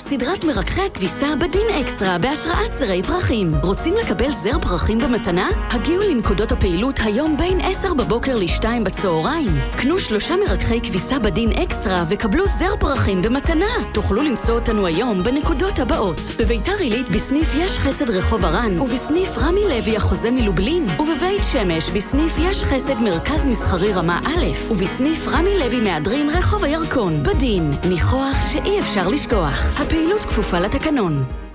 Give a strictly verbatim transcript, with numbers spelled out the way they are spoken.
סדרת מרקחי הכביסה בדין אקסטרה בהשראת זרי פרחים. רוצים לקבל זר פרחים במתנה? הגיעו לנקודות הפעילות היום בין עשר בבוקר ל-שתיים בצהריים. קנו שלושה מרקחי כביסה בדין אקסטרה וקבלו זר פרחים במתנה. תוכלו למצוא אותנו היום בנקודות הבאות: בביתר עילית בסניף יש חסד רחוב הרן, ובסניף רמי לוי החוזה מלובלין, ובבית שמש בסניף יש חסד מרכז מסחרי רמה א', ובסניף רמי לוי מהדרין רחוב הירקון. בדין, ניחוח שאי אפשר לשכוח. הפעילות כפופה לתקנון.